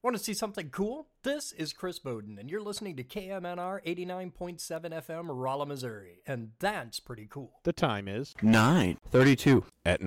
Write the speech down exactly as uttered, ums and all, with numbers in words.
Want to see something cool? This is Chris Bowden, and you're listening to K M N R eighty-nine point seven F M, Rolla, Missouri, and that's pretty cool. The time is nine thirty-two at